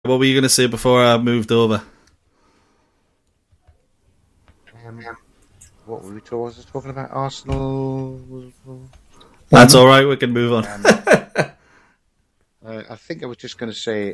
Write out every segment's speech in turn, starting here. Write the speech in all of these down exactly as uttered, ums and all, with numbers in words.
what were you going to say before I moved over? Um, what were we talking? Was I talking about Arsenal? That's all right. We can move on. Um, uh, I think I was just going to say.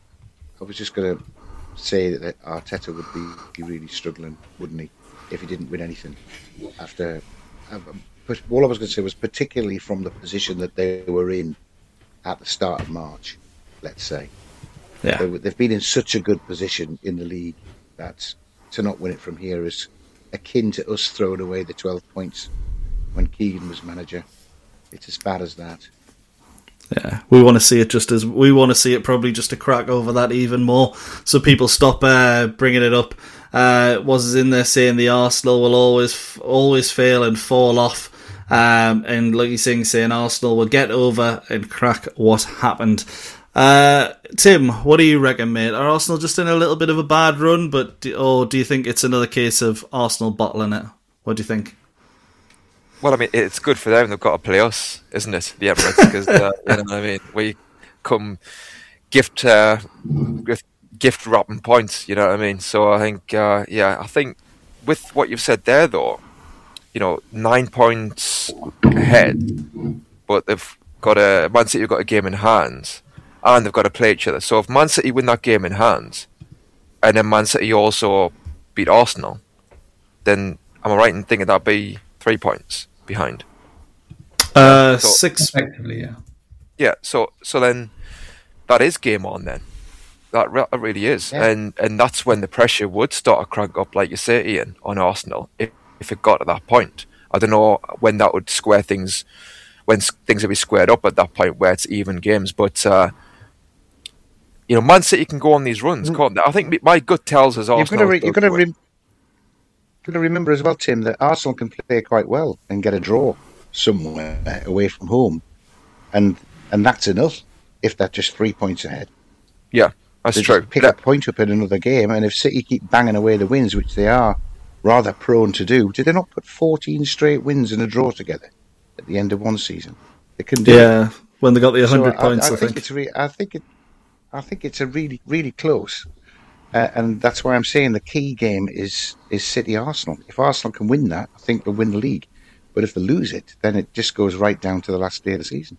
I was just going to say that Arteta would be really struggling, wouldn't he, if he didn't win anything? After, um, but all I was going to say was particularly from the position that they were in at the start of March. Let's say, yeah, they, they've been in such a good position in the league that to not win it from here is akin to us throwing away the twelve points when Keegan was manager. It's as bad as that. Yeah, we want to see it just as we want to see it probably just to crack over that even more, so people stop uh, bringing it up. Uh, was in there saying the Arsenal will always always fail and fall off, um, and like you're saying, saying Arsenal will get over and crack what happened. Uh, Tim, what do you reckon, mate? Are Arsenal just in a little bit of a bad run, but do, or do you think it's another case of Arsenal bottling it? What do you think? Well, I mean, it's good for them. They've got to play us, isn't it? The Emirates, because uh, you know what I mean. We come gift uh, gift wrapping points. You know what I mean. So I think, uh, yeah, I think with what you've said there, though, you know, nine points ahead, but they've got a Man City have got a game in hand, and they've got to play each other. So if Man City win that game in hand, and then Man City also beat Arsenal, then am I right in thinking that'd be three points behind? Uh, so, six. Effectively, yeah. Yeah, so so then that is game on then. That, re- that really is. Yeah. And and that's when the pressure would start to crank up, like you say, Ian, on Arsenal, if, if it got to that point. I don't know when that would square things, when things would be squared up at that point where it's even games. But, uh, you know, Man City can go on these runs, mm. can't they? I think my gut tells us Arsenal... You've got to, re- re- got to remember as well, Tim, that Arsenal can play quite well and get a draw somewhere away from home. And and that's enough if they're just three points ahead. Yeah, that's they true. Pick that, a point up in another game, and if City keep banging away the wins, which they are rather prone to do, did they not put fourteen straight wins and a draw together at the end of one season? They can do Yeah, it. when they got the one hundred so points, I, I, I think. think. It's re- I, think it, I think it's a really, really close. Uh, and that's why I'm saying the key game is, is City-Arsenal. If Arsenal can win that, I think they'll win the league. But if they lose it, then it just goes right down to the last day of the season.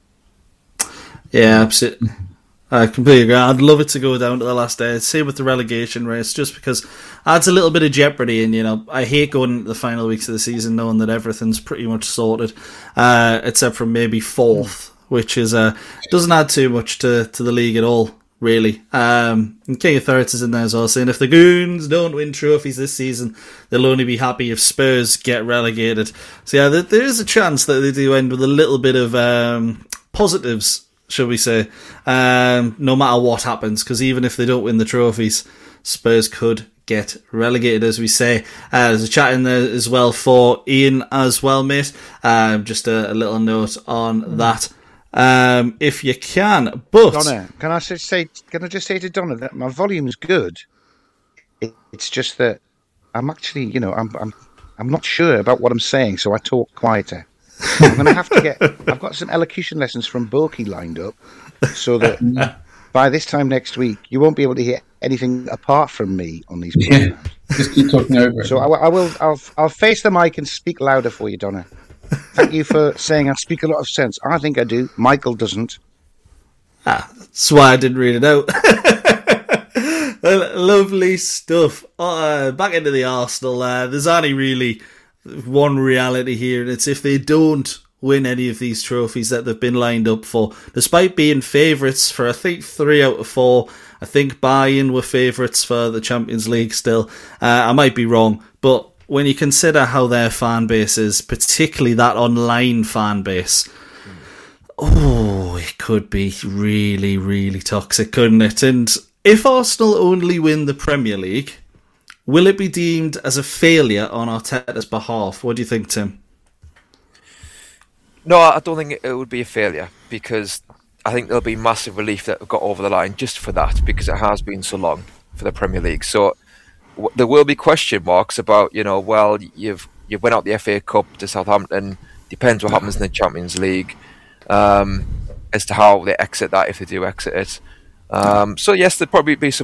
Yeah, absolutely. I completely agree. I'd love it to go down to the last day. Same with the relegation race, just because adds a little bit of jeopardy. And, you know, I hate going into the final weeks of the season knowing that everything's pretty much sorted, uh, except for maybe fourth, which is uh, doesn't add too much to, to the league at all, really. Um, and King of Thirds is in there as well, saying if the Goons don't win trophies this season, they'll only be happy if Spurs get relegated. So, yeah, there, there is a chance that they do end with a little bit of um, positives, shall we say, um, no matter what happens, because even if they don't win the trophies, Spurs could get relegated, as we say. Uh, there's a chat in there as well for Ian as well, mate. Um, just a, a little note on that, um, if you can. But Donna, can I just say? Can I just say to Donna that my volume's good? It, it's just that I'm actually, you know, I'm I'm I'm not sure about what I'm saying, so I talk quieter. I'm going to have to get... I've got some elocution lessons from Boki lined up so that by this time next week, you won't be able to hear anything apart from me on these programs. Yeah, just keep talking over it. So I, I will... I'll, I'll face the mic and speak louder for you, Donna. Thank you for saying I speak a lot of sense. I think I do. Michael doesn't. Ah, that's why I didn't read it out. Lovely stuff. Uh, back into the Arsenal. Uh, there's only really... one reality here, and it's if they don't win any of these trophies that they've been lined up for, despite being favourites for I think three out of four. I think Bayern were favourites for the Champions League still. Uh, I might be wrong, but when you consider how their fan base is, particularly that online fan base, oh, it could be really, really toxic, couldn't it? And if Arsenal only win the Premier League, will it be deemed as a failure on Arteta's behalf? What do you think, Tim? No, I don't think it would be a failure, because I think there'll be massive relief that we've got over the line just for that, because it has been so long for the Premier League. So w- there will be question marks about, you know, well, you've you've went out the F A Cup to Southampton. Depends what happens in the Champions League, um, as to how they exit that, if they do exit it. Um, so yes, there'd probably be some